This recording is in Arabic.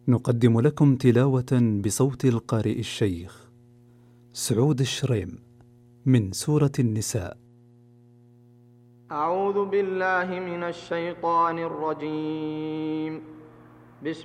نقدم لكم تلاوة بصوت القارئ الشيخ سعود الشريم من سورة النساء. أعوذ بالله من الشيطان الرجيم.